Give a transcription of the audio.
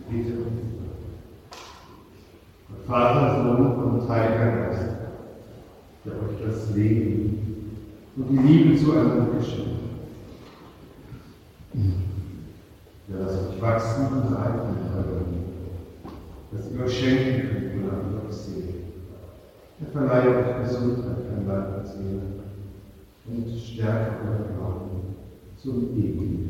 Bitte und Vater, Sohn und Heiliger Geist, der euch das Leben und die Liebe zueinander geschenkt hat. Der lasst euch wachsen und reifen in eurer Liebe, dass ihr euch schenken könnt, wonach ihr euch seht. Er verleihe euch Gesundheit an Leib und Seele und stärke euren Glauben zum ewigen